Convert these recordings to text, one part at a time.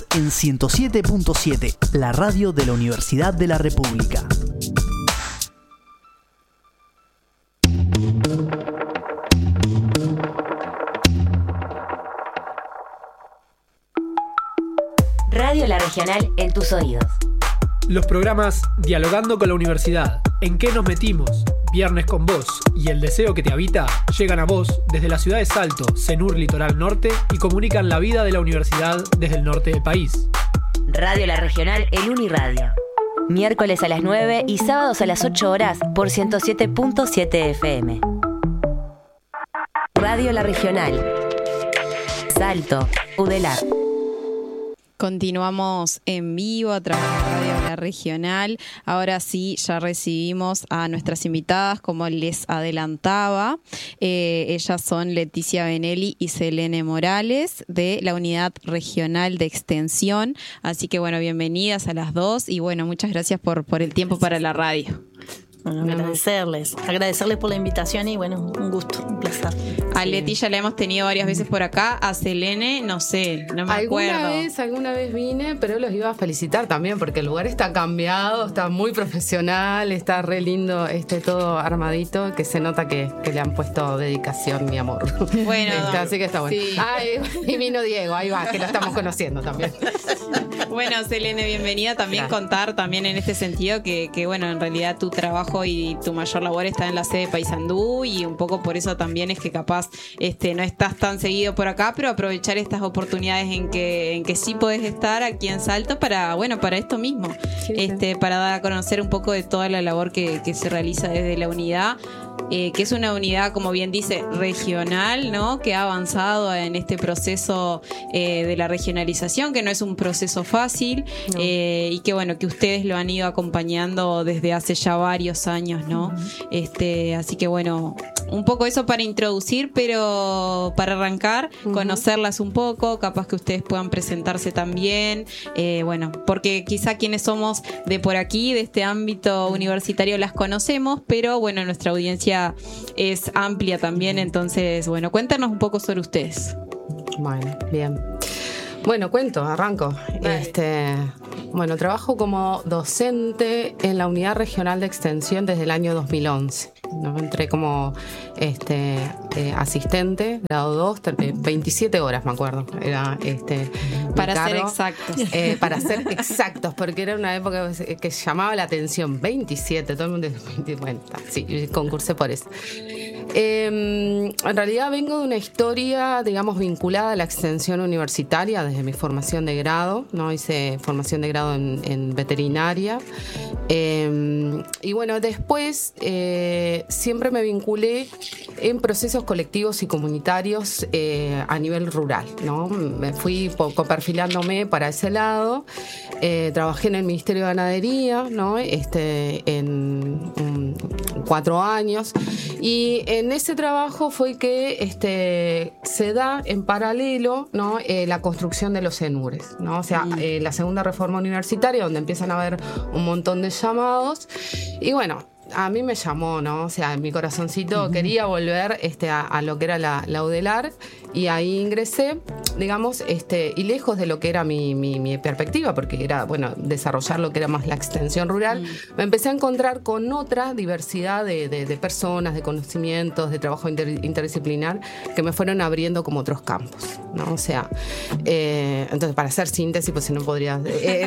en 107.7, la radio de la Universidad de la República. Radio La Regional en tus oídos. Los programas Dialogando con la Universidad, ¿En qué nos metimos?, Viernes con vos y El deseo que te habita llegan a vos desde la ciudad de Salto, Senur Litoral Norte, y comunican la vida de la universidad desde el norte del país. Radio La Regional en Uniradio. Miércoles a las 9 y sábados a las 8 horas por 107.7 FM. Radio La Regional. Salto, Udelar. Continuamos en vivo a través de Radio La Regional. Ahora sí, ya recibimos a nuestras invitadas, como les adelantaba. Ellas son Leticia Benelli y Selene Morales, de la Unidad Regional de Extensión. Así que, bueno, bienvenidas a las dos y, bueno, muchas gracias por el tiempo para la radio. Bueno, agradecerles por la invitación y bueno, un gusto, un placer. A Leti ya la hemos tenido varias veces por acá, a Selene, no sé, no me acuerdo. Alguna vez vine, pero los iba a felicitar también porque el lugar está cambiado, está muy profesional, está re lindo, todo armadito, que se nota que le han puesto dedicación y amor. Bueno. Así que está bueno. Sí. Y vino Diego, ahí va, que lo estamos conociendo también. Bueno, Selene, bienvenida. También contar también en este sentido que bueno, en realidad tu trabajo y tu mayor labor está en la sede de Paysandú y un poco por eso también es que capaz no estás tan seguido por acá, pero aprovechar estas oportunidades en que sí podés estar aquí en Salto para esto mismo, para dar a conocer un poco de toda la labor que se realiza desde la unidad. Que es una unidad, como bien dice, regional, ¿no? Que ha avanzado en este proceso de la regionalización, que no es un proceso fácil, no. Y que bueno, que ustedes lo han ido acompañando desde hace ya varios años, ¿no? Así que bueno, un poco eso para introducir, pero para arrancar, conocerlas un poco, capaz que ustedes puedan presentarse también, bueno, porque quizá quienes somos de por aquí, de este ámbito universitario, las conocemos, pero bueno, nuestra audiencia es amplia también, entonces, bueno, cuéntanos un poco sobre ustedes. Bueno, bien. Bueno, arranco. Bueno, trabajo como docente en la Unidad Regional de Extensión desde el año 2011. ¿No? Entré como asistente, grado 2, 27 horas me acuerdo. Era para ser exactos. Para ser exactos, porque era una época que llamaba la atención. 27, todo el mundo dice 20, bueno, sí, concursé por eso. En realidad vengo de una historia, digamos, vinculada a la extensión universitaria desde mi formación de grado, ¿no? Hice formación de grado en veterinaria. Y bueno, después siempre me vinculé en procesos colectivos y comunitarios a nivel rural, ¿no? Me fui perfilándome para ese lado. Trabajé en el Ministerio de Ganadería, ¿no? En 4 años. Y en ese trabajo fue que se da en paralelo, ¿no? La construcción de los Senures, ¿no? O sea, la segunda reforma universitaria, donde empiezan a haber un montón de llamados. Y bueno, a mí me llamó, ¿no? O sea, mi corazoncito quería volver a lo que era la UDELAR, y ahí ingresé, digamos, y lejos de lo que era mi perspectiva, porque era, bueno, desarrollar lo que era más la extensión rural, me empecé a encontrar con otra diversidad de personas, de conocimientos, de trabajo interdisciplinar, que me fueron abriendo como otros campos, ¿no? O sea, entonces, para hacer síntesis, pues si no podría...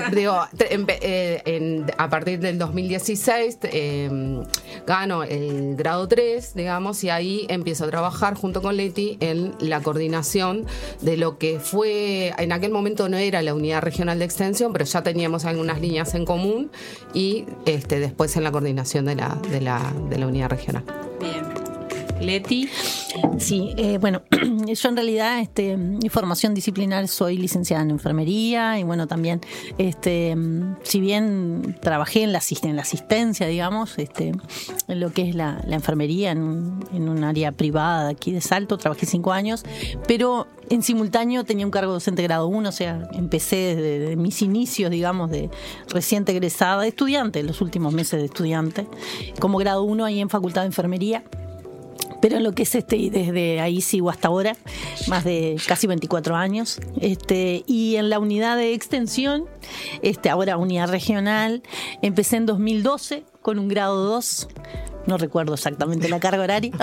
a partir del 2016... gano el grado 3, digamos, y ahí empiezo a trabajar junto con Leti en la coordinación de lo que fue, en aquel momento no era la Unidad Regional de Extensión, pero ya teníamos algunas líneas en común, y después en la coordinación de la Unidad Regional. Bien. Leti. Sí, bueno, yo en realidad mi formación disciplinar, soy licenciada en enfermería y bueno, también si bien trabajé en la asistencia, digamos, en lo que es la enfermería en un área privada aquí de Salto, trabajé 5 años, pero en simultáneo tenía un cargo docente grado 1, o sea, empecé desde mis inicios, digamos, de reciente egresada, de estudiante, los últimos meses de estudiante, como grado 1 ahí en Facultad de Enfermería. Pero en lo que es y desde ahí sigo hasta ahora, más de casi 24 años. Y en la unidad de extensión, ahora unidad regional, empecé en 2012 con un grado 2. No recuerdo exactamente la carga horaria.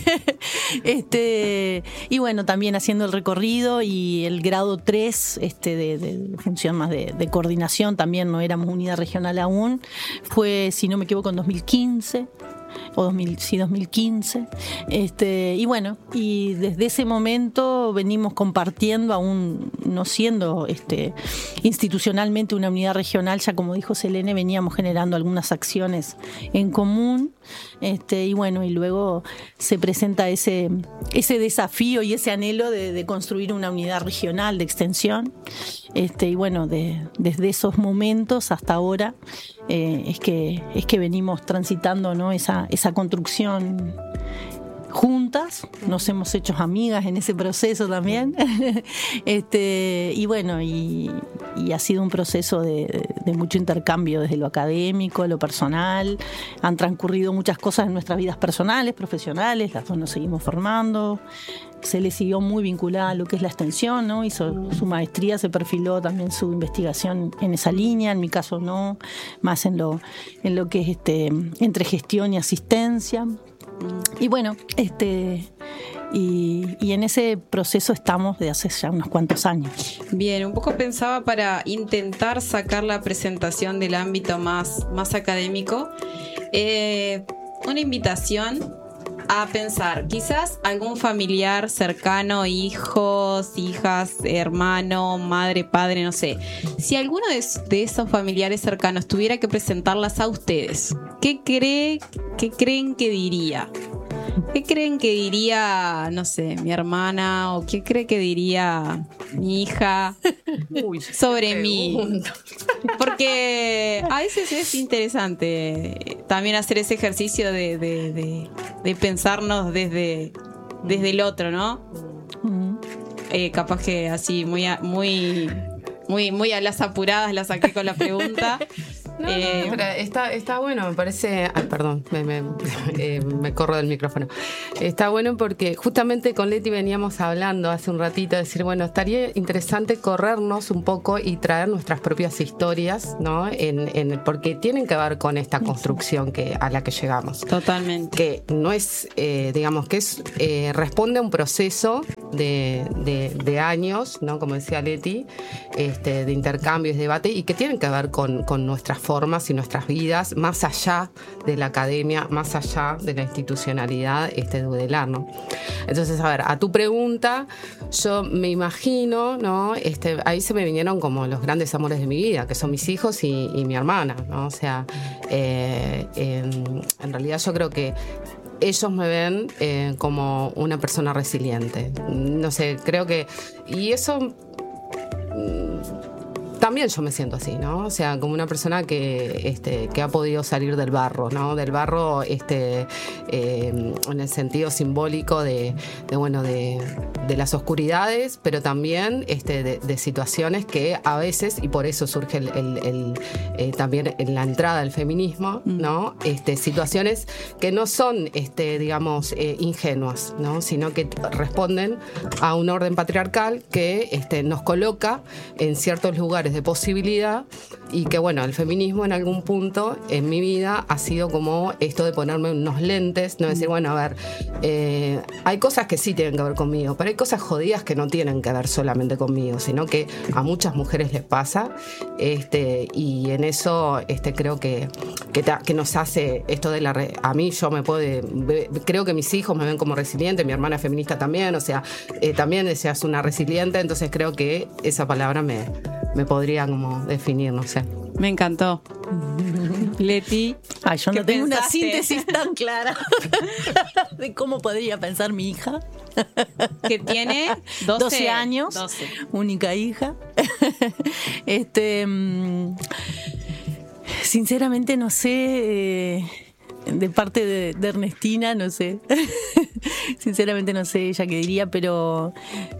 Y bueno, también haciendo el recorrido y el grado 3 de función más de coordinación, también no éramos unidad regional aún. Fue, si no me equivoco, en 2015. O 2015. Y bueno, y desde ese momento venimos compartiendo, aún no siendo institucionalmente una unidad regional, ya como dijo Selene, veníamos generando algunas acciones en común. Y bueno, y luego se presenta ese desafío y ese anhelo de construir una unidad regional de extensión. Y bueno, desde esos momentos hasta ahora es que venimos transitando, ¿no?, esa construcción juntas. Nos hemos hecho amigas en ese proceso también. Y bueno, y ha sido un proceso de mucho intercambio desde lo académico, lo personal. Han transcurrido muchas cosas en nuestras vidas personales, profesionales, las dos nos seguimos formando. Se le siguió muy vinculada a lo que es la extensión, ¿no? Hizo su maestría, se perfiló también su investigación en esa línea. En mi caso no, más en lo que es entre gestión y asistencia. Y bueno, y en ese proceso estamos de hace ya unos cuantos años. Bien, un poco pensaba para intentar sacar la presentación del ámbito más académico, una invitación a pensar, quizás algún familiar cercano, hijos, hijas, hermano, madre, padre, no sé. Si alguno de esos familiares cercanos tuviera que presentarlas a ustedes, ¿qué creen que diría? ¿Qué creen que diría, no sé, mi hermana? ¿O qué cree que diría mi hija sobre mí? Porque a veces es interesante también hacer ese ejercicio de pensarnos desde el otro, ¿no? Capaz que así muy a las apuradas la saqué con la pregunta. No, pero está bueno, me parece. Ay, perdón, me corro del micrófono. Está bueno porque justamente con Leti veníamos hablando hace un ratito, de decir, bueno, estaría interesante corrernos un poco y traer nuestras propias historias, ¿no? Porque tienen que ver con esta construcción a la que llegamos. Totalmente. Que no es, digamos, que es responde a un proceso de años, ¿no? Como decía Leti, de intercambios, debate, y que tienen que ver con nuestras formas y nuestras vidas, más allá de la academia, más allá de la institucionalidad de UDELAR, ¿no? Entonces, a ver, a tu pregunta, yo me imagino, ¿no? Ahí se me vinieron como los grandes amores de mi vida, que son mis hijos y mi hermana, ¿no? O sea, en realidad yo creo que ellos me ven como una persona resiliente. No sé, creo que... Y eso... También yo me siento así, ¿no? O sea, como una persona que ha podido salir del barro, ¿no? Del barro, en el sentido simbólico de las oscuridades, pero también de situaciones que a veces, y por eso surge también en la entrada del feminismo, ¿no? Situaciones que no son, digamos, ingenuas, ¿no? Sino que responden a un orden patriarcal que nos coloca en ciertos lugares de posibilidad, y que bueno, el feminismo en algún punto en mi vida ha sido como esto de ponerme unos lentes, no decir, bueno, a ver, hay cosas que sí tienen que ver conmigo, pero hay cosas jodidas que no tienen que ver solamente conmigo, sino que a muchas mujeres les pasa, y en eso creo que nos hace esto de a mí creo que mis hijos me ven como resiliente, mi hermana feminista también, o sea, también es una resiliente, entonces creo que esa palabra me podría como definir, no sé. Me encantó. Leti, ay, yo no tengo pensaste? una síntesis tan clara de cómo podría pensar mi hija. Que tiene 12 años, 12. Única hija. Sinceramente no sé, de parte de Ernestina, no sé. Sinceramente no sé ella qué diría, pero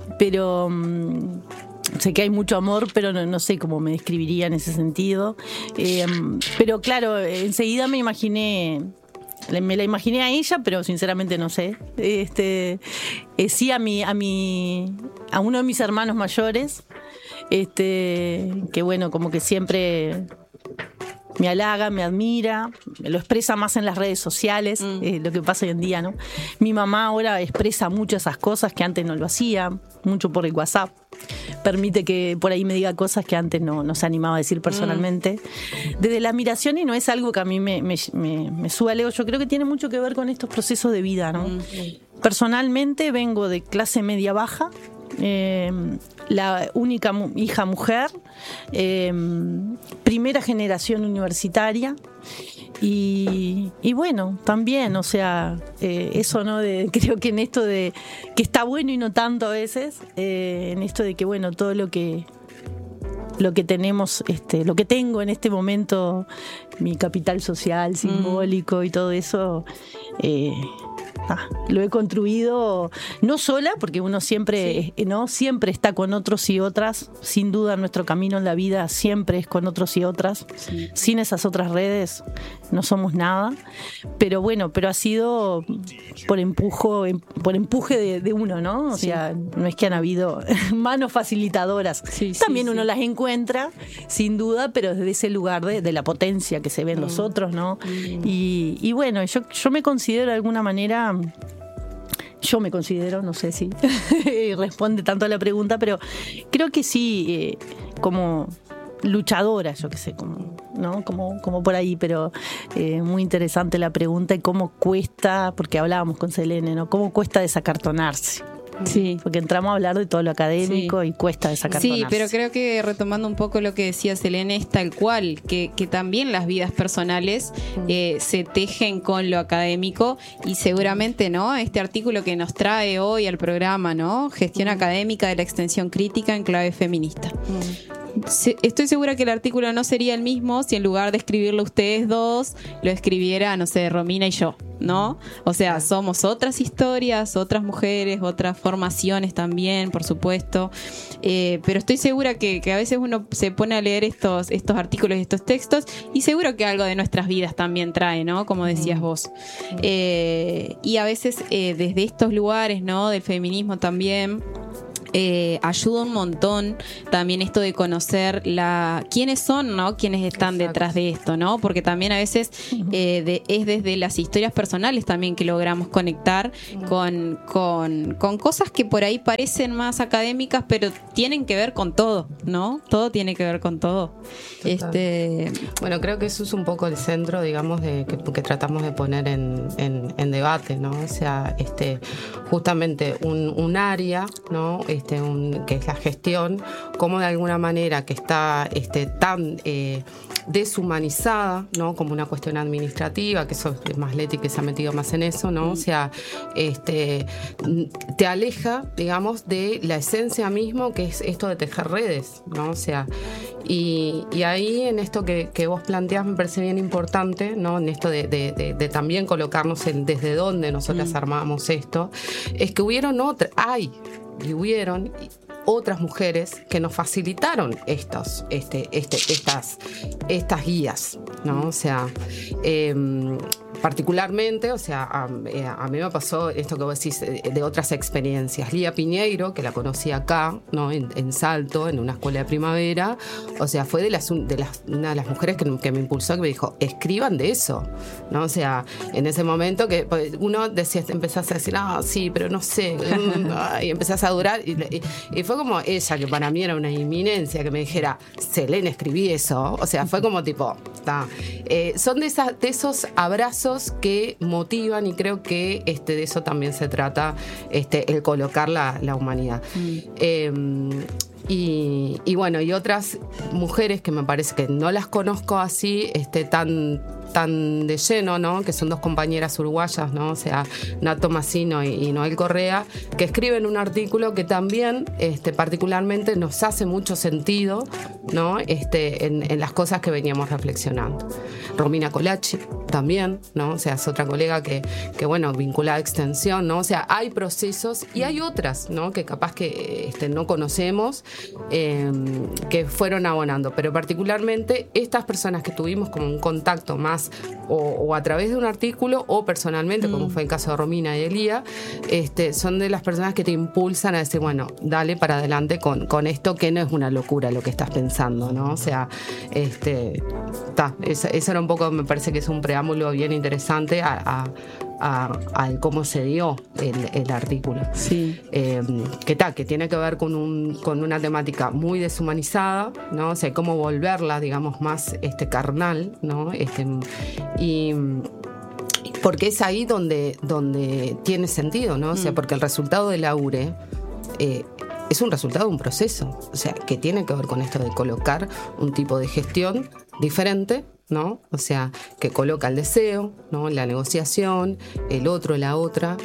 sé que hay mucho amor, pero no sé cómo me describiría en ese sentido. Pero claro, enseguida me imaginé me la imaginé a ella, pero sinceramente no sé. Sí a uno de mis hermanos mayores, que bueno, como que siempre me halaga, me admira, me lo expresa más en las redes sociales, lo que pasa hoy en día, ¿no? Mi mamá ahora expresa mucho esas cosas que antes no lo hacía, mucho por el WhatsApp. Permite que por ahí me diga cosas que antes no se animaba a decir personalmente. Desde la admiración, y no es algo que a mí me suba al ego, yo creo que tiene mucho que ver con estos procesos de vida, ¿no? Personalmente vengo de clase media baja, la única hija mujer, primera generación universitaria, y bueno, también, o sea, eso, ¿no? Creo que en esto de que está bueno y no tanto a veces, en esto de que, bueno, todo lo que tenemos, lo que tengo en este momento, mi capital social, simbólico y todo eso, lo he construido no sola, porque uno siempre, ¿no? Siempre está con otros y otras. Sin duda, nuestro camino en la vida siempre es con otros y otras. Sí. Sin esas otras redes no somos nada. Pero bueno, ha sido por empuje de uno, ¿no? O sea, no es que han habido manos facilitadoras. También uno las encuentra, sin duda, pero desde ese lugar de la potencia que se ve en los otros, ¿no? Y bueno, yo me considero de alguna manera... no sé si responde tanto a la pregunta, pero creo que sí, como luchadora, yo qué sé, como por ahí, pero muy interesante la pregunta y cómo cuesta, porque hablábamos con Selene, ¿no? Cómo cuesta desacartonarse. Sí. Porque entramos a hablar de todo lo académico y cuesta desacartonarse. Sí, pero creo que retomando un poco lo que decía Selene, es tal cual, que también las vidas personales se tejen con lo académico, y seguramente, ¿no? Este artículo que nos trae hoy al programa, ¿no? Gestión académica de la extensión crítica en clave feminista. Estoy segura que el artículo no sería el mismo si en lugar de escribirlo ustedes dos, lo escribiera, no sé, Romina y yo, ¿no? O sea, somos otras historias, otras mujeres, otras formaciones también, por supuesto, pero estoy segura que a veces uno se pone a leer estos artículos y estos textos, y seguro que algo de nuestras vidas también trae, ¿no? Como decías vos. Y a veces desde estos lugares, ¿no? Del feminismo también... ayuda un montón también esto de conocer quiénes son, ¿no? Quiénes están detrás de esto, ¿no? Porque también a veces es desde las historias personales también que logramos conectar con cosas que por ahí parecen más académicas, pero tienen que ver con todo, ¿no? Todo tiene que ver con todo. Bueno, creo que eso es un poco el centro, digamos, que tratamos de poner en debate, ¿no? O sea, justamente un área, ¿no? Que es la gestión, como de alguna manera que está tan deshumanizada, ¿no? Como una cuestión administrativa, que eso es más Leti que se ha metido más en eso, ¿no? O sea, te aleja, digamos, de la esencia mismo, que es esto de tejer redes, ¿no? O sea, y ahí en esto que vos planteás me parece bien importante, ¿no? En esto de también colocarnos desde dónde nosotras armamos esto, es que hubieron otras mujeres que nos facilitaron estas guías, ¿no? O sea, particularmente, o sea, a mí me pasó esto que vos decís de otras experiencias. Lía Piñeiro, que la conocí acá, ¿no? En Salto, en una escuela de primavera, o sea, fue una de las mujeres que me impulsó, que me dijo, escriban de eso, ¿no? O sea, en ese momento que uno empezás a decir, sí, pero no sé, y empezás a durar, y fue como ella, que para mí era una inminencia, que me dijera, Selene, escribí eso, o sea, fue como tipo, son de esos abrazos que motivan, y creo que de eso también se trata, el colocar la humanidad. Y bueno, y otras mujeres que me parece que no las conozco así, tan de lleno, ¿no? Que son dos compañeras uruguayas, ¿no? O sea, Nato Massino y Noel Correa, que escriben un artículo que también particularmente nos hace mucho sentido, ¿no? En las cosas que veníamos reflexionando. Romina Colachi también, ¿no? O sea, es otra colega que bueno, vinculada a extensión, ¿no? O sea, hay procesos y hay otras, ¿no? Que capaz que no conocemos, que fueron abonando, pero particularmente estas personas que tuvimos como un contacto más más o a través de un artículo o personalmente, como fue el caso de Romina y Elía, son de las personas que te impulsan a decir, bueno, dale para adelante con esto, que no es una locura lo que estás pensando, ¿no? O sea, eso era un poco, me parece que es un preámbulo bien interesante a cómo se dio el artículo. Sí. Que tiene que ver con una temática muy deshumanizada, ¿no? O sea, cómo volverla, digamos, más carnal, ¿no? Y porque es ahí donde tiene sentido, ¿no? O sea, porque el resultado de la URE es un resultado de un proceso, o sea, que tiene que ver con esto de colocar un tipo de gestión diferente, ¿no? O sea, que coloca el deseo, ¿no? La negociación, el otro, la otra,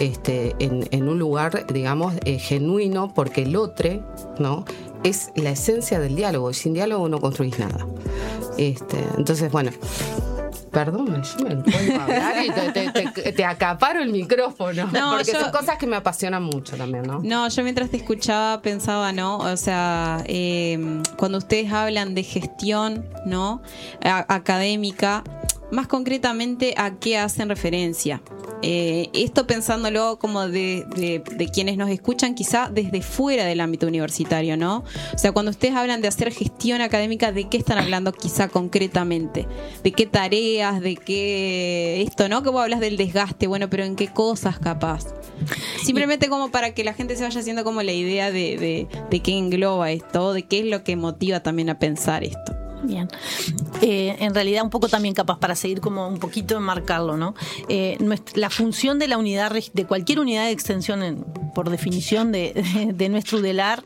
en un lugar, digamos, genuino, porque el otro, ¿no? Es la esencia del diálogo, y sin diálogo no construís nada. Entonces, bueno, perdón, yo me pongo a hablar y te acaparo el micrófono, porque son cosas que me apasionan mucho también, ¿no? No, yo mientras te escuchaba pensaba, ¿no? O sea, cuando ustedes hablan de gestión, ¿no? Académica, más concretamente, ¿a qué hacen referencia? Esto pensándolo como de quienes nos escuchan quizá desde fuera del ámbito universitario, ¿no? O sea, cuando ustedes hablan de hacer gestión académica, ¿de qué están hablando quizá concretamente? ¿De qué tareas? ¿De qué esto, no? Que vos hablas del desgaste, bueno, pero ¿en qué cosas capaz? Simplemente como para que la gente se vaya haciendo como la idea de qué engloba esto, de qué es lo que motiva también a pensar esto. Bien. En realidad un poco también capaz para seguir como un poquito enmarcarlo, ¿no? La función de la unidad, de cualquier unidad de extensión, por definición de nuestro UDELAR,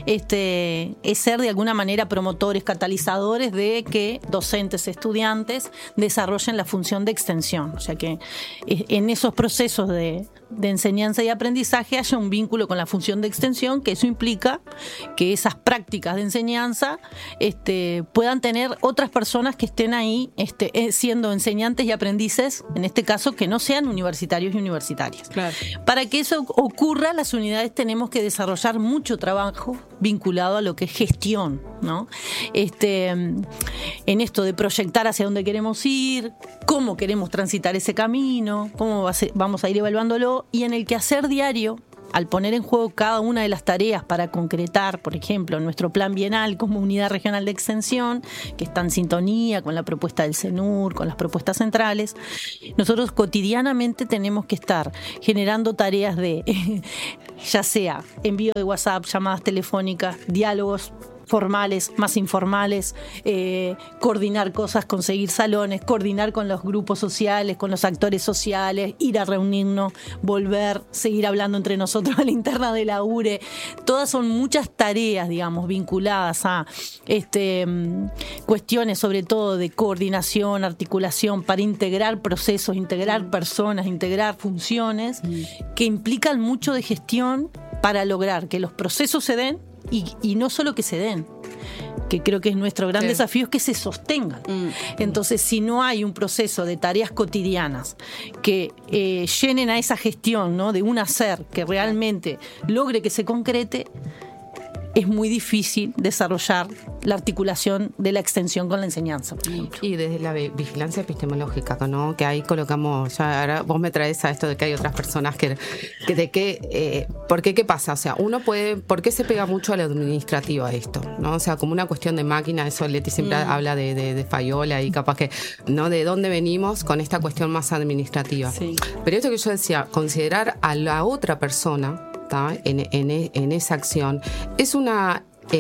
es ser de alguna manera promotores, catalizadores de que docentes, estudiantes desarrollen la función de extensión. O sea que en esos procesos de enseñanza y aprendizaje haya un vínculo con la función de extensión, que eso implica que esas prácticas de enseñanza puedan tener otras personas que estén ahí siendo enseñantes y aprendices, en este caso que no sean universitarios y universitarias. Claro. Para que eso ocurra, las unidades tenemos que desarrollar mucho trabajo vinculado a lo que es gestión, ¿no? En esto de proyectar hacia dónde queremos ir, cómo queremos transitar ese camino, cómo vamos a ir evaluándolo, y en el quehacer diario, al poner en juego cada una de las tareas para concretar, por ejemplo, nuestro plan bienal como unidad regional de extensión, que está en sintonía con la propuesta del CENUR, con las propuestas centrales, nosotros cotidianamente tenemos que estar generando tareas de, ya sea envío de WhatsApp, llamadas telefónicas, diálogos formales, más informales, coordinar cosas, conseguir salones, coordinar con los grupos sociales, con los actores sociales, ir a reunirnos, volver, seguir hablando entre nosotros a la interna de la URE. Todas son muchas tareas, digamos, vinculadas a cuestiones sobre todo de coordinación, articulación, para integrar procesos, integrar personas, integrar funciones, que implican mucho de gestión para lograr que los procesos se den. Y no solo que se den, que creo que es nuestro gran desafío, es que se sostengan. Entonces, si no hay un proceso de tareas cotidianas que llenen a esa gestión, ¿no? De un hacer que realmente logre que se concrete, es muy difícil desarrollar la articulación de la extensión con la enseñanza, por ejemplo. Y desde la vigilancia epistemológica, ¿no? Que ahí colocamos, ya ahora vos me traes a esto de que hay otras personas ¿por qué qué pasa? O sea, uno puede, ¿por qué se pega mucho a lo administrativo a esto? ¿No? O sea, como una cuestión de máquina, eso Leti siempre habla de Fayola y capaz que, ¿no? De dónde venimos con esta cuestión más administrativa. Sí. Pero esto que yo decía, considerar a la otra persona en esa acción es una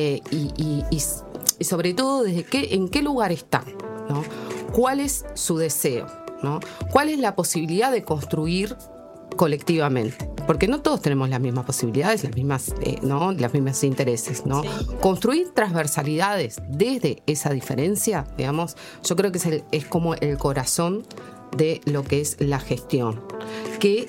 y sobre todo en qué lugar está, ¿no? ¿Cuál es su deseo, ¿no? ¿Cuál es la posibilidad de construir colectivamente? Porque no todos tenemos las mismas posibilidades, las mismas, ¿no? Los mismos intereses, ¿no? Sí. Construir transversalidades desde esa diferencia, digamos, yo creo que es como el corazón de lo que es la gestión, que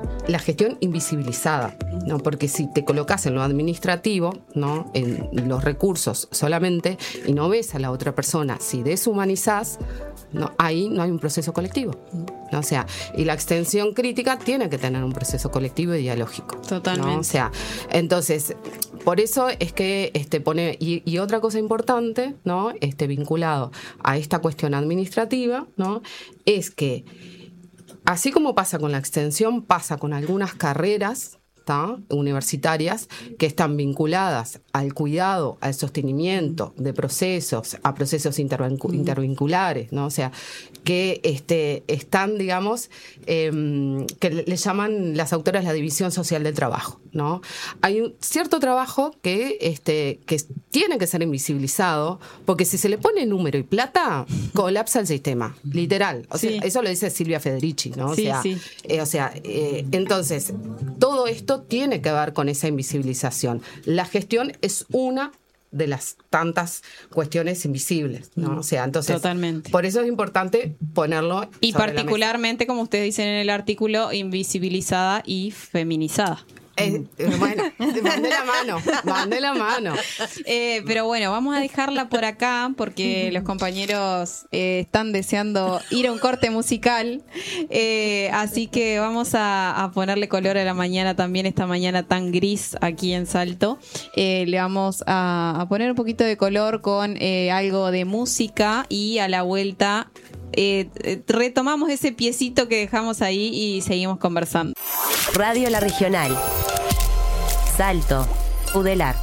la gestión invisibilizada, ¿no? Porque si te colocas en lo administrativo, ¿no? En los recursos solamente, y no ves a la otra persona, si deshumanizás, no, ahí no hay un proceso colectivo, ¿no? O sea, y la extensión crítica tiene que tener un proceso colectivo y dialógico. Totalmente. ¿No? O sea, entonces, por eso es que pone, y otra cosa importante, ¿no? Vinculado a esta cuestión administrativa, ¿no? Es que así como pasa con la extensión, pasa con algunas carreras, ¿tá? Universitarias que están vinculadas al cuidado, al sostenimiento de procesos, a procesos intervinculares, ¿no? O sea, que están, digamos, que le llaman las autoras la división social del trabajo, ¿no? Hay un cierto trabajo que tiene que ser invisibilizado, porque si se le pone número y plata, colapsa el sistema, literal. O sea, eso lo dice Silvia Federici, ¿no? O sea, entonces, todo esto tiene que ver con esa invisibilización. La gestión es una de las tantas cuestiones invisibles, ¿no? O sea, entonces, totalmente. Por eso es importante ponerlo y particularmente, como ustedes dicen en el artículo, invisibilizada y feminizada. Bueno, mande la mano. Pero bueno, vamos a dejarla por acá porque los compañeros están deseando ir a un corte musical, así que vamos a ponerle color a la mañana también, esta mañana tan gris aquí en Salto. Le vamos a poner un poquito de color con algo de música y a la vuelta retomamos ese piecito que dejamos ahí y seguimos conversando. Radio La Regional. Salto. Udelar.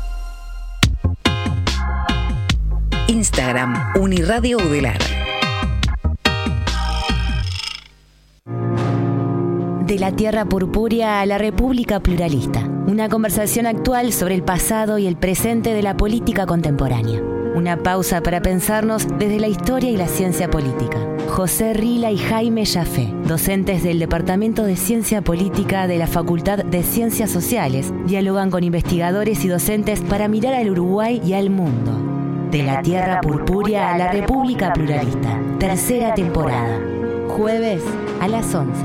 Instagram, Uniradio Udelar. De la tierra purpúrea a la República Pluralista. Una conversación actual sobre el pasado y el presente de la política contemporánea. Una pausa para pensarnos desde la historia y la ciencia política. José Rila y Jaime Jafé, docentes del Departamento de Ciencia Política de la Facultad de Ciencias Sociales, dialogan con investigadores y docentes para mirar al Uruguay y al mundo. De la tierra purpúrea a la República Pluralista. Tercera temporada. Jueves a las 11.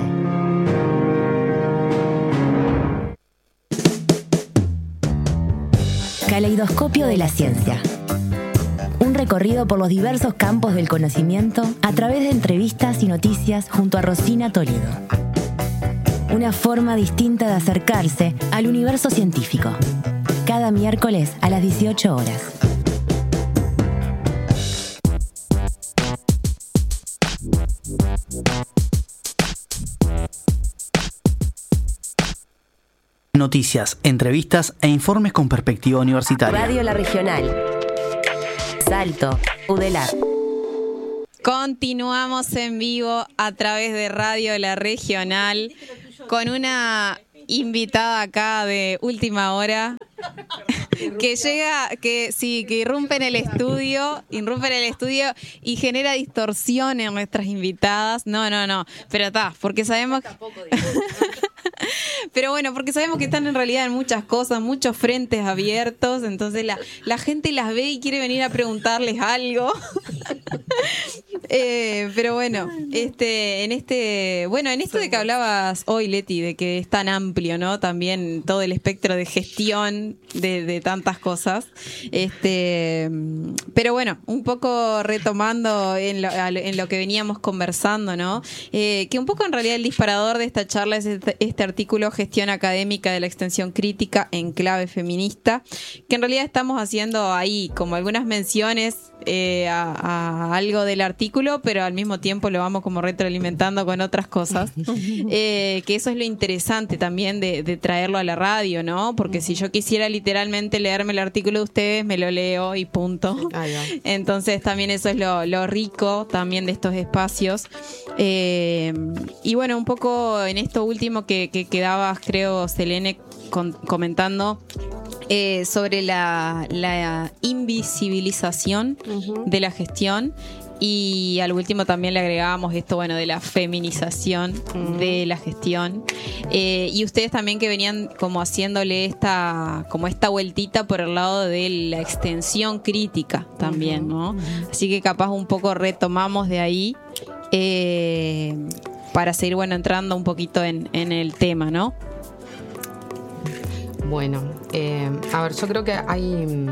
Caleidoscopio de la ciencia. Un recorrido por los diversos campos del conocimiento a través de entrevistas y noticias junto a Rosina Toledo. Una forma distinta de acercarse al universo científico. Cada miércoles a las 18 horas. Noticias, entrevistas e informes con perspectiva universitaria. Radio La Regional. Salto, Udelar. Continuamos en vivo a través de Radio La Regional con una invitada acá de última hora que llega, que irrumpe en el estudio y genera distorsión en nuestras invitadas. No, pero está, porque sabemos pero bueno, porque sabemos que están en realidad en muchas cosas, muchos frentes abiertos, entonces la gente las ve y quiere venir a preguntarles algo. Pero bueno, en esto de que hablabas hoy, Leti, de que es tan amplio, ¿no? También todo el espectro de gestión de tantas cosas. Pero bueno, un poco retomando en lo que veníamos conversando, ¿no? Que un poco en realidad el disparador de esta charla es este artículo Gestión Académica de la Extensión Crítica en Clave Feminista, que en realidad estamos haciendo ahí como algunas menciones a algo del artículo, pero al mismo tiempo lo vamos como retroalimentando con otras cosas, que eso es lo interesante también de traerlo a la radio, ¿no? Porque si yo quisiera literalmente leerme el artículo de ustedes, me lo leo y punto. Entonces también eso es lo rico también de estos espacios. Y bueno, un poco en esto último que quedabas, creo, Selene, comentando sobre la invisibilización de la gestión, y al último también le agregábamos esto, bueno, de la feminización de la gestión, y ustedes también que venían como haciéndole esta vueltita por el lado de la extensión crítica también, ¿no? Así que capaz un poco retomamos de ahí. para seguir, bueno, entrando un poquito en el tema, ¿no? Bueno, a ver, yo creo que hay...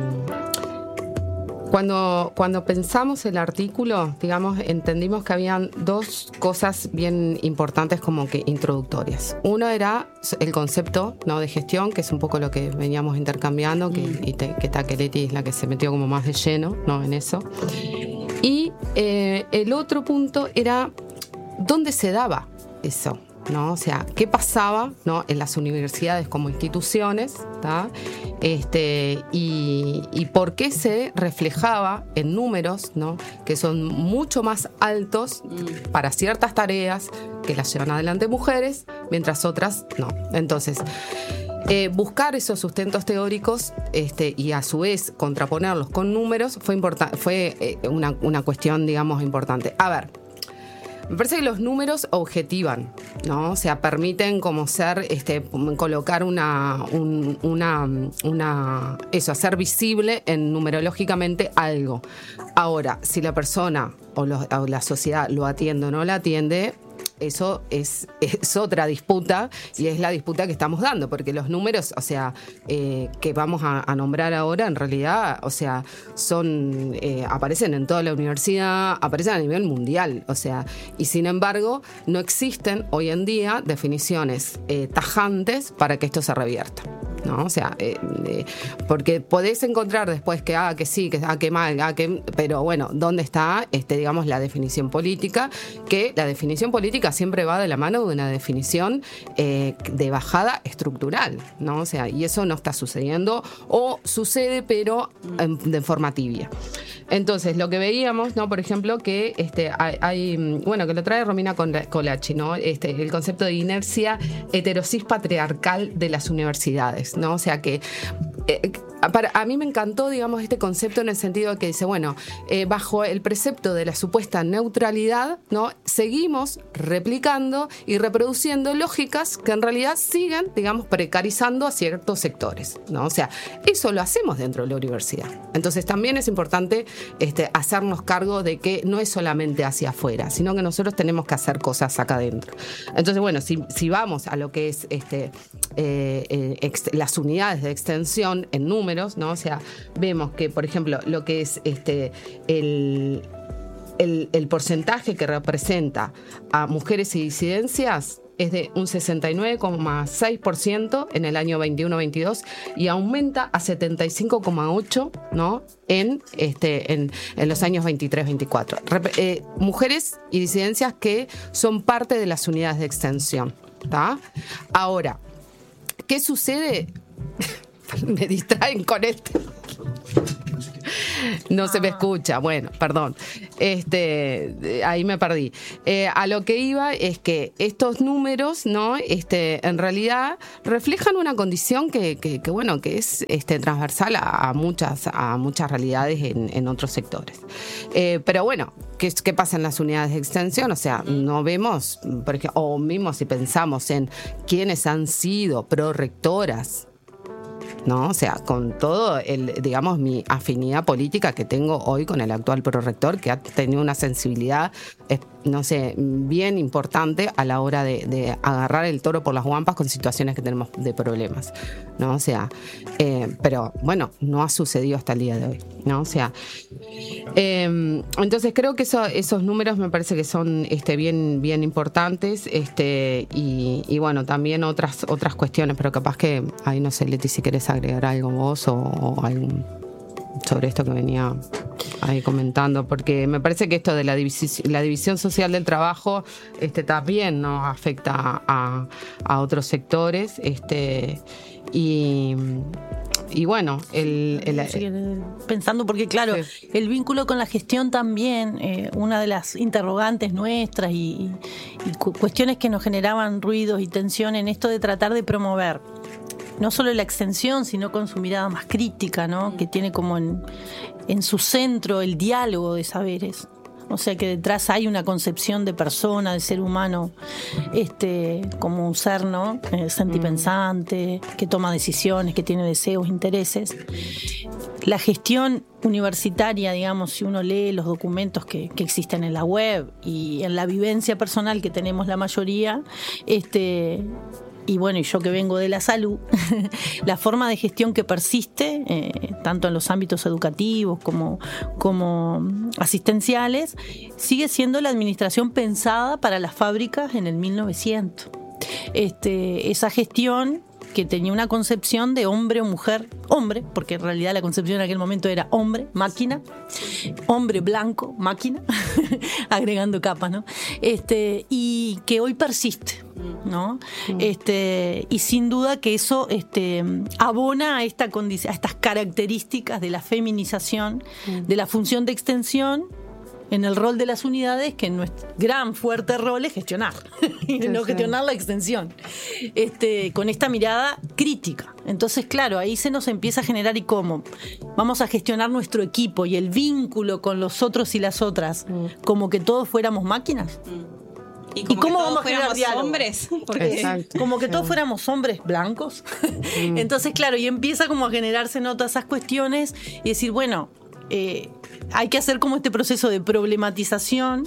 Cuando pensamos el artículo, digamos, entendimos que habían dos cosas bien importantes como que introductorias. Uno era el concepto, ¿no?, de gestión, que es un poco lo que veníamos intercambiando, que Taqueletti es la que se metió como más de lleno, ¿no?, en eso. Y el otro punto era dónde se daba eso, ¿no? O sea, qué pasaba, ¿no?, en las universidades como instituciones, ¿tá? Y por qué se reflejaba en números, ¿no?, que son mucho más altos para ciertas tareas que las llevan adelante mujeres, mientras otras no. Entonces, buscar esos sustentos teóricos y a su vez contraponerlos con números fue una cuestión, digamos, importante. A ver, me parece que los números objetivan, ¿no? O sea, permiten como ser, colocar hacer visible numerológicamente algo. Ahora, si la persona o la sociedad lo atiende o no la atiende, eso es otra disputa, y es la disputa que estamos dando, porque los números, o sea, que vamos a nombrar ahora, en realidad, o sea, aparecen en toda la universidad, aparecen a nivel mundial, o sea, y sin embargo, no existen hoy en día definiciones tajantes para que esto se revierta, ¿no? O sea, porque podés encontrar después que sí, que mal, pero bueno, ¿dónde está, digamos, la definición política? Que la definición política siempre va de la mano de una definición de bajada estructural, ¿no? O sea, y eso no está sucediendo, o sucede, pero de forma tibia. Entonces, lo que veíamos, ¿no?, por ejemplo, que que lo trae Romina Colachi, ¿no?, el concepto de inercia heterosis patriarcal de las universidades, ¿no? O sea que a mí me encantó, digamos, este concepto en el sentido de que dice, bueno, bajo el precepto de la supuesta neutralidad, ¿no?, seguimos replicando y reproduciendo lógicas que en realidad siguen, digamos, precarizando a ciertos sectores, ¿no? O sea, eso lo hacemos dentro de la universidad. Entonces también es importante hacernos cargo de que no es solamente hacia afuera, sino que nosotros tenemos que hacer cosas acá adentro. Entonces, bueno, si vamos a lo que es las unidades de extensión en números, ¿no? O sea, vemos que, por ejemplo, lo que es el porcentaje que representa a mujeres y disidencias es de un 69,6% en el año 21-22 y aumenta a 75,8%, ¿no?, en los años 23-24. Mujeres y disidencias que son parte de las unidades de extensión, ¿tá? Ahora, ¿qué sucede? Me distraen con esto. No se me escucha, bueno, perdón. Ahí me perdí. A lo que iba es que estos números, ¿no?, en realidad reflejan una condición que es transversal a muchas realidades en otros sectores. Pero bueno, ¿qué pasa en las unidades de extensión? O sea, no vemos, por ejemplo, o mismo si pensamos en quiénes han sido prorectoras, ¿no? O sea, con todo digamos, mi afinidad política que tengo hoy con el actual prorector, que ha tenido una sensibilidad, no sé, bien importante a la hora de agarrar el toro por las guampas con situaciones que tenemos de problemas, ¿no? O sea, pero bueno, no ha sucedido hasta el día de hoy, ¿no? O sea, entonces creo que esos números me parece que son bien importantes, y bueno, también otras cuestiones, pero capaz que ahí no sé, Leti, si querés agregar algo vos o algún sobre esto que venía ahí comentando, porque me parece que esto de la división social del trabajo también nos afecta a otros sectores, y bueno, pensando, porque claro, sí, el vínculo con la gestión también, una de las interrogantes nuestras y cuestiones que nos generaban ruidos y tensión en esto de tratar de promover no solo la extensión, sino con su mirada más crítica, ¿no?, que tiene como en su centro el diálogo de saberes. o sea que detrás hay una concepción de persona, de ser humano, como un ser, ¿no? Sentipensante, que toma decisiones, que tiene deseos, intereses. La gestión universitaria, digamos, si uno lee los documentos que existen en la web y en la vivencia personal que tenemos la mayoría, y bueno, y yo que vengo de la salud, la forma de gestión que persiste, tanto en los ámbitos educativos como asistenciales, sigue siendo la administración pensada para las fábricas en el 1900. Esa gestión que tenía una concepción de hombre o mujer, hombre, porque en realidad la concepción en aquel momento era hombre, máquina, hombre blanco, máquina, agregando capas, ¿no? Y que hoy persiste, ¿no? Y sin duda que eso abona a esta condición, a estas características de la feminización, de la función de extensión en el rol de las unidades, que nuestro gran fuerte rol es gestionar, y no gestionar la extensión, con esta mirada crítica. Entonces, claro, ahí se nos empieza a generar, ¿y cómo? Vamos a gestionar nuestro equipo y el vínculo con los otros y las otras, como que todos fuéramos máquinas. ¿Y cómo vamos a generar diálogo? Hombres? Como que todos fuéramos hombres blancos. Entonces, claro, y empieza como a generarse, ¿no?, todas esas cuestiones y decir, bueno, hay que hacer como este proceso de problematización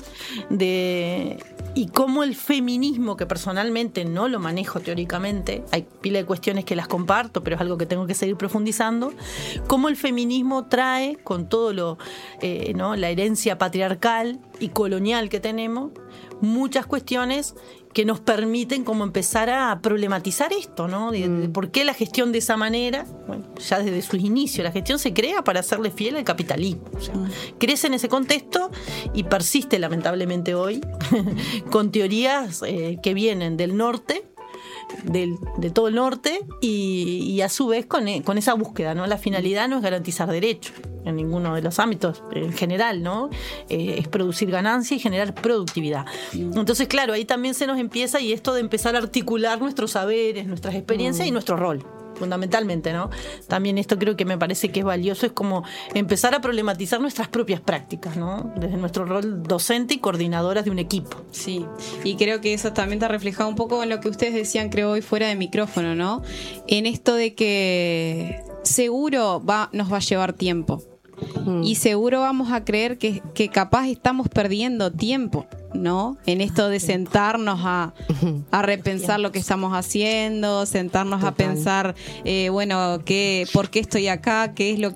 y cómo el feminismo, que personalmente no lo manejo teóricamente, hay pila de cuestiones que las comparto, pero es algo que tengo que seguir profundizando, cómo el feminismo trae con todo ¿no?, la herencia patriarcal y colonial que tenemos, muchas cuestiones que nos permiten como empezar a problematizar esto, ¿no? De por qué la gestión de esa manera. Bueno, ya desde sus inicios, la gestión se crea para hacerle fiel al capitalismo. O sea, crece en ese contexto y persiste lamentablemente hoy con teorías que vienen del norte, de todo el norte, y a su vez con esa búsqueda, ¿no? La finalidad no es garantizar derechos en ninguno de los ámbitos en general, ¿no? Es producir ganancia y generar productividad. Entonces, claro, ahí también se nos empieza, y esto de empezar a articular nuestros saberes, nuestras experiencias y nuestro rol, fundamentalmente, ¿no? También esto creo que me parece que es valioso, es como empezar a problematizar nuestras propias prácticas, ¿no? Desde nuestro rol docente y coordinadoras de un equipo. Sí, y creo que eso también está reflejado un poco en lo que ustedes decían, creo, hoy fuera de micrófono, ¿no? En esto de que seguro nos va a llevar tiempo. Y seguro vamos a creer que capaz estamos perdiendo tiempo, ¿no? En esto de sentarnos a repensar lo que estamos haciendo, sentarnos a pensar, bueno, ¿por qué estoy acá? ¿Qué es lo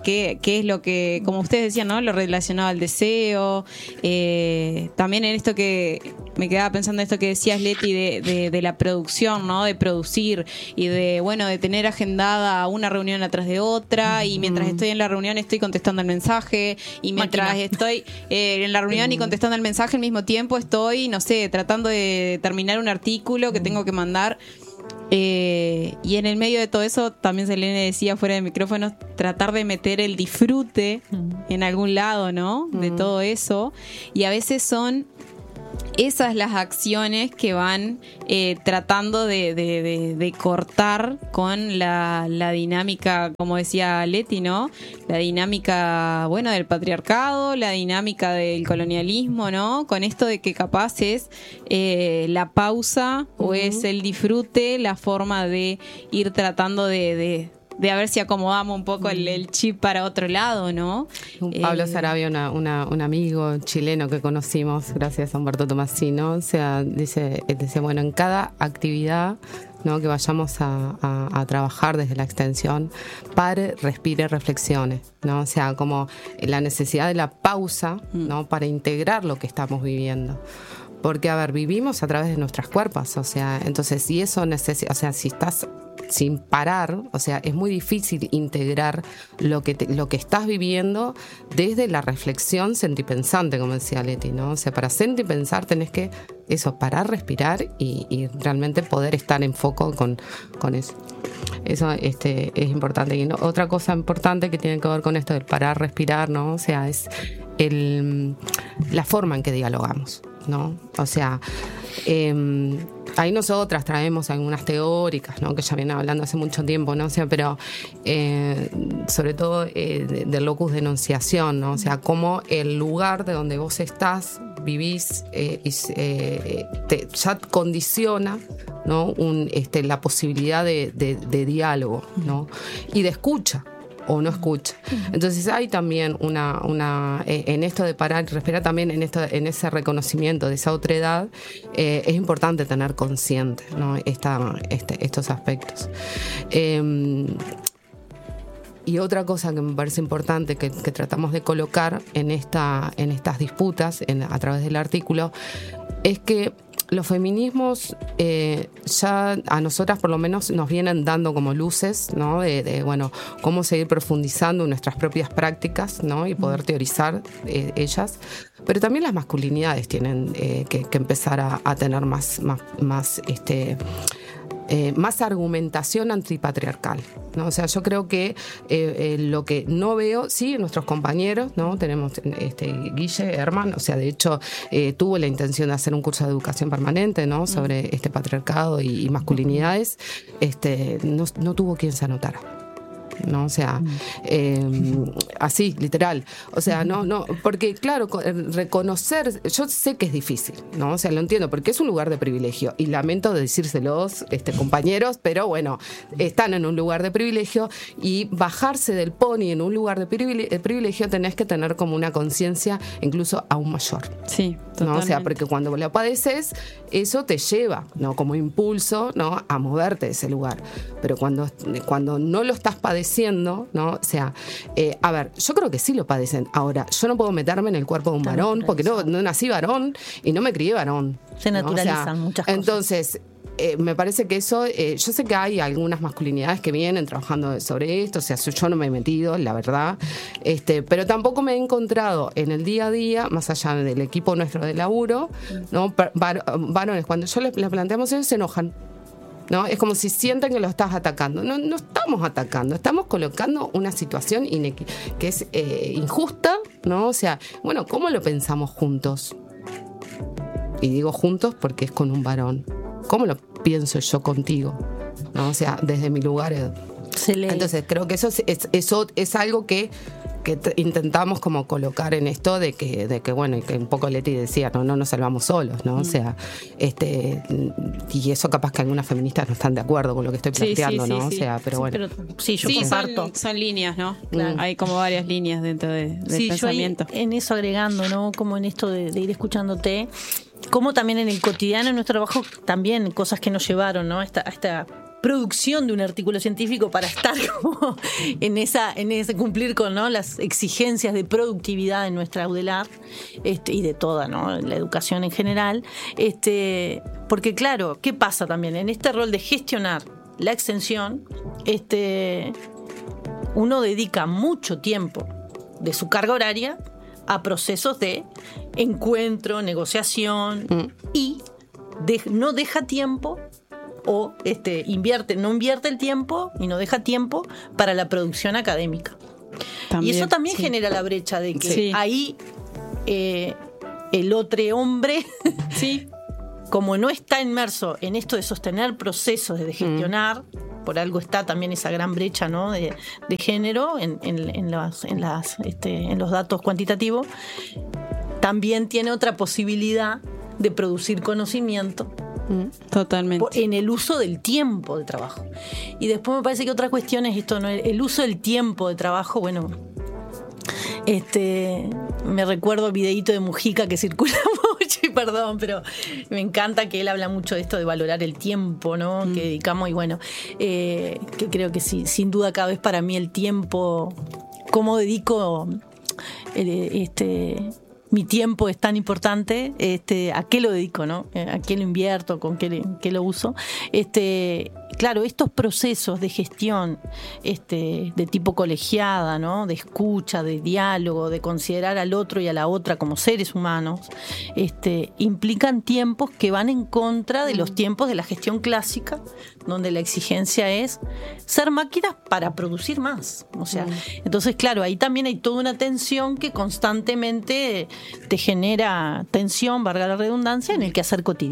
que, como ustedes decían, ¿no? Lo relacionado al deseo. También en esto que me quedaba pensando, esto que decías, Leti, de la producción, ¿no? De producir y de tener agendada una reunión atrás de otra, y mientras estoy en la reunión estoy contestando el mensaje, y mientras estoy en la reunión y contestando el mensaje, al mismo tiempo estoy, no sé, tratando de terminar un artículo que tengo que mandar. Y en el medio de todo eso, también Selene decía fuera de micrófonos, tratar de meter el disfrute en algún lado, ¿no? De todo eso. Y a veces son esas las acciones que van tratando de cortar con la dinámica, como decía Leti, ¿no? La dinámica, bueno, del patriarcado, la dinámica del colonialismo, ¿no? Con esto de que capaz es la pausa o es el disfrute, la forma de ir tratando de a ver si acomodamos un poco el chip para otro lado, ¿no? Pablo Sarabia, un amigo chileno que conocimos gracias a Humberto Tomasino, o sea, dice, bueno, en cada actividad, ¿no?, que vayamos a trabajar desde la extensión, pare, respire, reflexione, ¿no? O sea, como la necesidad de la pausa, ¿no?, para integrar lo que estamos viviendo. Porque, a ver, vivimos a través de nuestras cuerpos, o sea, entonces, si eso necesita, o sea, si estás sin parar, o sea, es muy difícil integrar lo que estás viviendo desde la reflexión sentipensante, como decía Leti, ¿no? O sea, para sentipensar tenés que parar, respirar y realmente poder estar en foco con eso. Eso es importante. Y otra cosa importante que tiene que ver con esto del parar, respirar, ¿no? O sea, es la forma en que dialogamos, ¿no? O sea, ahí nosotras traemos algunas teóricas, ¿no? Que ya vienen hablando hace mucho tiempo, ¿no? O sea, pero sobre todo del locus de enunciación, ¿no? O sea, cómo el lugar de donde vos estás, vivís, ya condiciona, ¿no? La posibilidad de diálogo, ¿no? Y de escucha o no escucha. Entonces hay también en esto de parar y respirar, también en ese reconocimiento de esa otredad, es importante tener consciente, ¿no? Estos aspectos. Y otra cosa que me parece importante que tratamos de colocar en estas disputas a través del artículo es que los feminismos ya a nosotras por lo menos nos vienen dando como luces, ¿no? Bueno, cómo seguir profundizando en nuestras propias prácticas, ¿no? Y poder teorizar ellas. Pero también las masculinidades tienen que empezar a tener más argumentación antipatriarcal, ¿no? O sea, yo creo que lo que no veo, sí, en nuestros compañeros, ¿no? Tenemos Guille Herman, o sea, de hecho, tuvo la intención de hacer un curso de educación permanente, ¿no? Sobre este patriarcado y masculinidades, no tuvo quien se anotara, ¿no? O sea, así, literal. O sea, no, porque claro, reconocer, yo sé que es difícil, ¿no? O sea, lo entiendo, porque es un lugar de privilegio y lamento de decírselos, compañeros, pero bueno, están en un lugar de privilegio y bajarse del pony en un lugar de privilegio tenés que tener como una conciencia incluso aún mayor. Sí, totalmente. ¿No? O sea, porque cuando lo padeces, eso te lleva, ¿no? Como impulso, ¿no? A moverte de ese lugar. Pero cuando no lo estás padeciendo, ¿no? O sea, a ver, yo creo que sí lo padecen. Ahora, yo no puedo meterme en el cuerpo de un varón, porque no nací varón y no me crié varón. Se naturalizan, ¿no? O sea, muchas cosas. Entonces, me parece que eso, yo sé que hay algunas masculinidades que vienen trabajando sobre esto, o sea, yo no me he metido, la verdad, pero tampoco me he encontrado en el día a día, más allá del equipo nuestro de laburo, ¿no? Varones, cuando yo les planteamos eso, se enojan, ¿no? Es como si sienten que lo estás atacando. No estamos atacando, estamos colocando una situación que es injusta, ¿no? O sea, bueno, ¿cómo lo pensamos juntos? Y digo juntos porque es con un varón. ¿Cómo lo pienso yo contigo? ¿No? O sea, desde mi lugar. Entonces, creo que eso es algo que intentamos como colocar en esto de que bueno, y que un poco Leti decía, no nos salvamos solos, ¿no? O sea, y eso capaz que algunas feministas no están de acuerdo con lo que estoy planteando, ¿no? O sea, pero bueno. Yo comparto. Son líneas, ¿no? Claro. Hay como varias líneas dentro del pensamiento. Yo en eso agregando, ¿no? Como en esto de ir escuchándote, como también en el cotidiano, en nuestro trabajo, también cosas que nos llevaron, ¿no? A esta producción de un artículo científico para estar como en ese cumplir con, ¿no? Las exigencias de productividad en nuestra UDELAR, y de toda, ¿no? La educación en general, porque claro, ¿qué pasa también? En este rol de gestionar la extensión, uno dedica mucho tiempo de su carga horaria a procesos de encuentro, negociación, y no deja tiempo o no invierte el tiempo y no deja tiempo para la producción académica. También, y eso también genera la brecha de que ahí el otro hombre, como no está inmerso en esto de sostener procesos, de gestionar, por algo está también esa gran brecha, ¿no? de género en los datos cuantitativos, también tiene otra posibilidad de producir conocimiento. Totalmente. En el uso del tiempo de trabajo. Y después me parece que otra cuestión es esto, ¿no? El uso del tiempo de trabajo. Bueno, me recuerdo el videíto de Mujica que circula mucho, y perdón, pero me encanta que él habla mucho de esto de valorar el tiempo, ¿no? Que dedicamos, y bueno, que creo que sí, sin duda cada vez para mí el tiempo, cómo dedico mi tiempo es tan importante, a qué lo dedico, ¿no? A qué lo invierto, con qué lo uso. Claro, estos procesos de gestión de tipo colegiada, ¿no? De escucha, de diálogo, de considerar al otro y a la otra como seres humanos, implican tiempos que van en contra de los tiempos de la gestión clásica, donde la exigencia es ser máquinas para producir más. O sea, entonces, claro, ahí también hay toda una tensión que constantemente te genera tensión, valga la redundancia, en el quehacer cotidiano.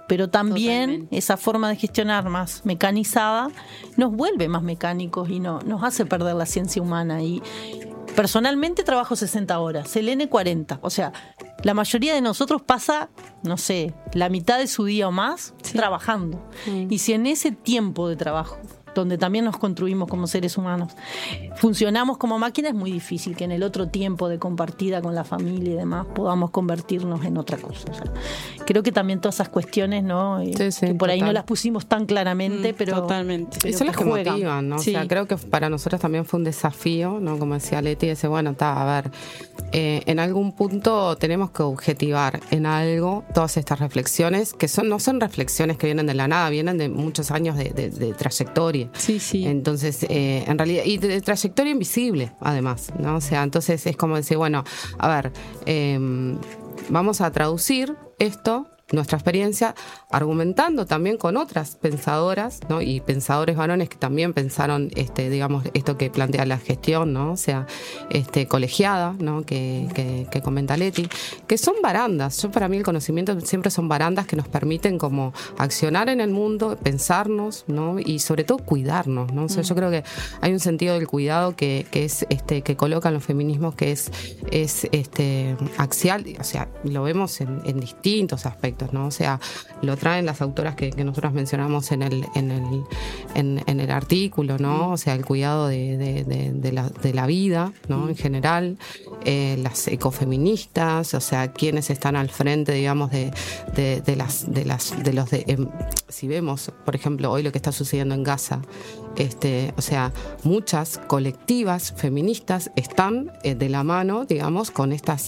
pero también Totalmente. esa forma de gestionar más mecanizada nos vuelve más mecánicos y nos hace perder la ciencia humana. Y personalmente trabajo 60 horas, Selene 40. O sea, la mayoría de nosotros pasa, no sé, la mitad de su día o más trabajando. Y si en ese tiempo de trabajo, donde también nos construimos como seres humanos, funcionamos como máquina, es muy difícil que en el otro tiempo de compartida con la familia y demás podamos convertirnos en otra cosa. O sea, creo que también todas esas cuestiones, ¿no? Que por ahí no las pusimos tan claramente, pero totalmente. pero Y son las que juegan. motivan, ¿no? Sí. O sea, creo que para nosotros también fue un desafío, ¿no? Como decía Leti, ese, bueno, a ver, en algún punto tenemos que objetivar en algo todas estas reflexiones, que no son reflexiones que vienen de la nada, vienen de muchos años de trayectoria. Sí, sí. Entonces, en realidad, y de trayectoria invisible, además, ¿no? O sea, entonces es como decir, bueno, a ver, vamos a traducir esto, nuestra experiencia, argumentando también con otras pensadoras, ¿no? Y pensadores varones que también pensaron, digamos, esto que plantea la gestión, ¿no? O sea, colegiada, ¿no? Que comenta Leti, que son barandas. Para mí el conocimiento siempre son barandas que nos permiten como accionar en el mundo, pensarnos, ¿no? Y sobre todo cuidarnos, ¿no? O sea, yo creo que hay un sentido del cuidado que es que colocan los feminismos, que es axial, o sea, lo vemos en distintos aspectos, ¿no? O sea, lo traen las autoras que nosotros mencionamos en el artículo, ¿no? O sea, el cuidado de la vida, ¿no? En general, las ecofeministas, o sea, quienes están al frente, digamos, si vemos, por ejemplo, hoy lo que está sucediendo en Gaza, o sea, muchas colectivas feministas están de la mano, digamos, con esta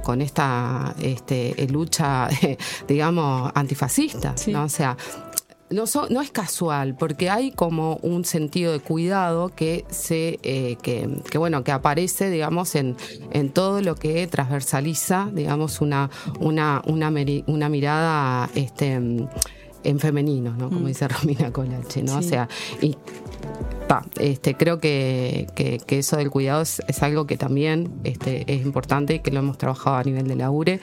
lucha, digamos, antifascista, Sí. ¿no? O sea, no es casual, porque hay como un sentido de cuidado que que aparece, digamos, en todo lo que transversaliza, digamos, una mirada en femenino, ¿no? Como dice Romina Colache, ¿no? Sí. O sea, y creo que eso del cuidado es algo que también es importante y que lo hemos trabajado a nivel de la URE.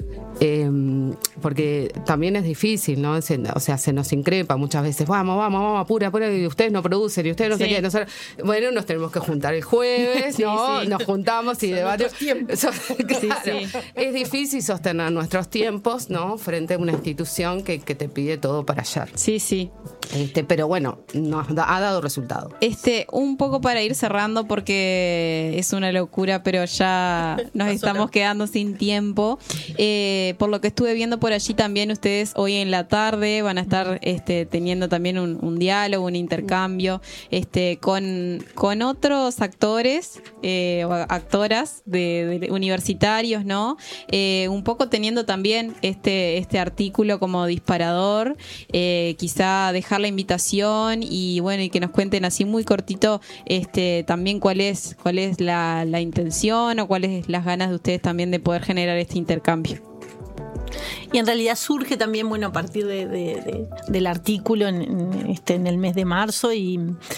Porque también es difícil, ¿no? O sea, se nos increpa muchas veces, vamos, apura, y ustedes no producen, y ustedes no sé qué. Bueno, nos tenemos que juntar el jueves, ¿no? Sí. Nos juntamos y debatimos. Claro, Sí. es difícil sostener nuestros tiempos, ¿no? Frente a una institución que te pide todo para ayer. Sí, sí. Pero bueno, ha dado resultado. Un poco para ir cerrando, porque es una locura, pero ya nos estamos quedando sin tiempo. Por lo que estuve viendo por allí, también ustedes hoy en la tarde van a estar teniendo también un diálogo, un intercambio con otros actores o actoras de universitarios, ¿no? Un poco teniendo también este artículo como disparador, quizá dejar la invitación y bueno, y que nos cuenten así muy cortito también cuál es la intención o cuáles las ganas de ustedes también de poder generar este intercambio. Y en realidad surge también, bueno, a partir del artículo en el mes de marzo, y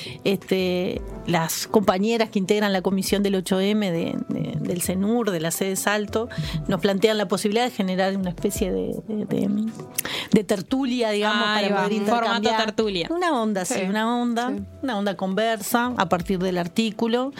las compañeras que integran la comisión del 8M del CENUR, de la sede Salto, nos plantean la posibilidad de generar una especie de tertulia, digamos, para poder intercambiar. Formato tertulia. Una onda, sí, una onda conversa a partir del artículo,